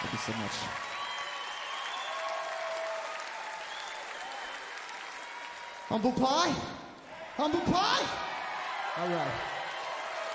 Thank you so much. Humble pie? Humble pie? All right.